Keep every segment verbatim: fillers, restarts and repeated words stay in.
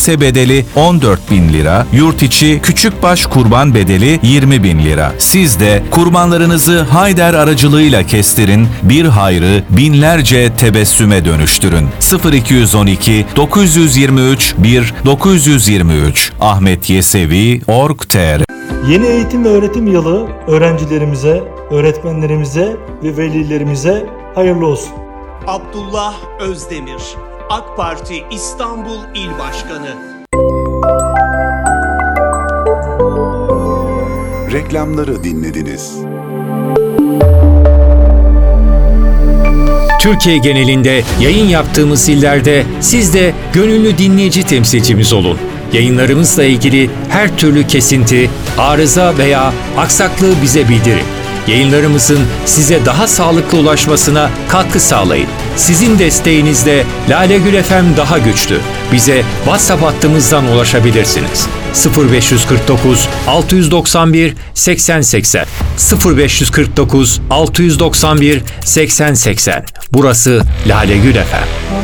kese bedeli on dört bin lira, yurt içi küçükbaş kurban bedeli yirmi bin lira. Siz de kurbanlarınızı Hayder aracılığıyla kestirin, bir hayrı binlerce tebessüme dönüştürün. sıfır iki yüz on iki dokuz yüz yirmi üç bir dokuz yüz yirmi üç Ahmet Yesevi nokta org nokta tr. Yeni eğitim ve öğretim yılı öğrencilerimize, öğretmenlerimize ve velilerimize hayırlı olsun. Abdullah Özdemir, AK Parti İstanbul İl Başkanı. Reklamları dinlediniz. Türkiye genelinde yayın yaptığımız illerde siz de gönüllü dinleyici temsilcimiz olun. Yayınlarımızla ilgili her türlü kesinti, arıza veya aksaklığı bize bildirin. Yayınlarımızın size daha sağlıklı ulaşmasına katkı sağlayın. Sizin desteğinizle Lale Gül F M daha güçlü. Bize WhatsApp hattımızdan ulaşabilirsiniz. sıfır beş kırk dokuz altı doksan bir seksen seksen sıfır beş kırk dokuz altı doksan bir seksen seksen. Burası Lale Gül F M.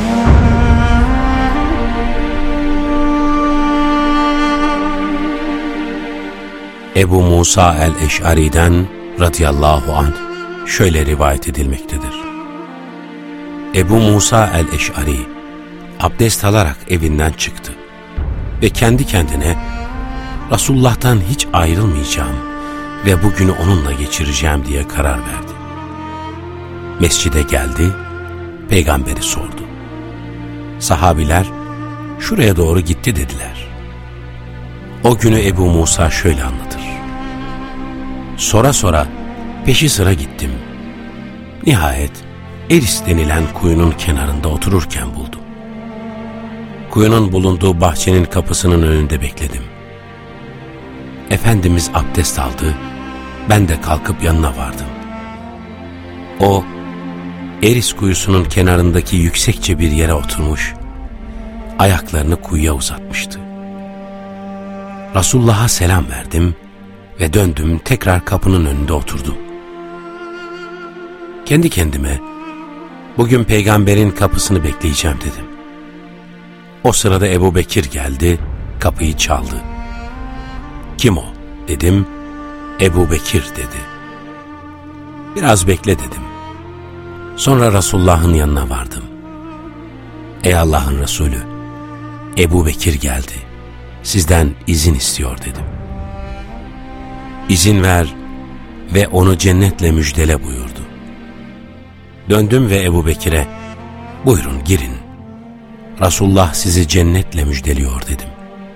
Ebu Musa el-Eş'ari'den radıyallahu anh şöyle rivayet edilmektedir. Ebu Musa el-Eş'ari abdest alarak evinden çıktı ve kendi kendine Resulullah'tan hiç ayrılmayacağım ve bugünü onunla geçireceğim diye karar verdi. Mescide geldi, peygamberi sordu. Sahabiler şuraya doğru gitti dediler. O günü Ebu Musa şöyle anlatır. Sora sora peşi sıra gittim. Nihayet Eris denilen kuyunun kenarında otururken buldum. Kuyunun bulunduğu bahçenin kapısının önünde bekledim. Efendimiz abdest aldı, ben de kalkıp yanına vardım. O, Eris kuyusunun kenarındaki yüksekçe bir yere oturmuş, ayaklarını kuyuya uzatmıştı. Resulullah'a selam verdim ve döndüm, tekrar kapının önünde oturdum. Kendi kendime, bugün peygamberin kapısını bekleyeceğim dedim. O sırada Ebu Bekir geldi, kapıyı çaldı. Kim o? Dedim. Ebu Bekir dedi. Biraz bekle dedim. Sonra Resulullah'ın yanına vardım. Ey Allah'ın Resulü, Ebu Bekir geldi. Sizden izin istiyor dedim. İzin ver ve onu cennetle müjdele buyurdu. Döndüm ve Ebu Bekir'e, buyurun girin, Resulullah sizi cennetle müjdeliyor dedim.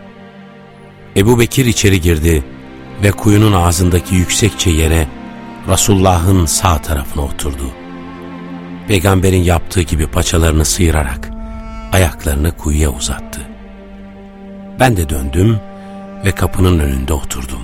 Ebu Bekir içeri girdi ve kuyunun ağzındaki yüksekçe yere Resulullah'ın sağ tarafına oturdu. Peygamberin yaptığı gibi paçalarını sıyırarak ayaklarını kuyuya uzattı. Ben de döndüm ve kapının önünde oturdum.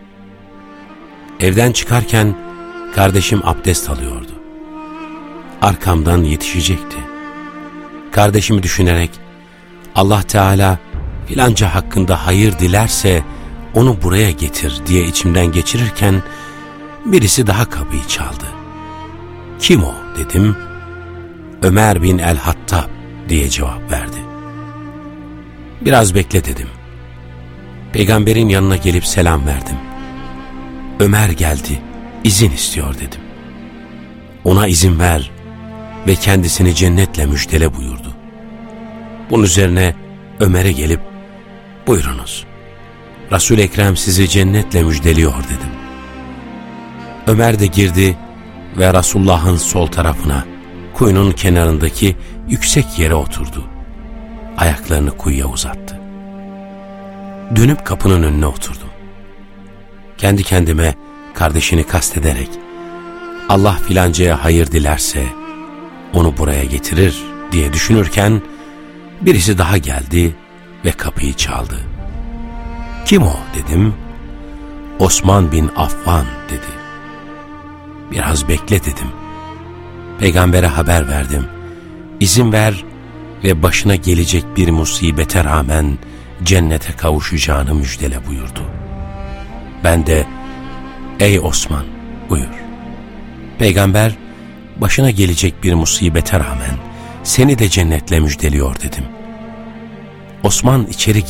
Evden çıkarken kardeşim abdest alıyordu. Arkamdan yetişecekti. Kardeşimi düşünerek Allah Teala filanca hakkında hayır dilerse onu buraya getir diye içimden geçirirken birisi daha kapıyı çaldı. Kim o dedim. Ömer bin el-Hattab diye cevap verdi. Biraz bekle dedim. Peygamberin yanına gelip selam verdim. Ömer geldi, izin istiyor dedim. Ona izin ver ve kendisini cennetle müjdele buyurdu. Bunun üzerine Ömer'e gelip, buyurunuz, Resul-i Ekrem sizi cennetle müjdeliyor dedim. Ömer de girdi ve Resulullah'ın sol tarafına, kuyunun kenarındaki yüksek yere oturdu. Ayaklarını kuyuya uzattı. Dönüp kapının önüne oturdum. Kendi kendime kardeşini kastederek, Allah filancaya hayır dilerse onu buraya getirir diye düşünürken birisi daha geldi ve kapıyı çaldı. Kim o dedim. Osman bin Affan dedi. Biraz bekle dedim. Peygambere haber verdim. İzin ver ve başına gelecek bir musibete rağmen cennete kavuşacağını müjdele buyurdu. Ben de ey Osman buyur. Peygamber başına gelecek bir musibete rağmen seni de cennetle müjdeliyor dedim. Osman içeri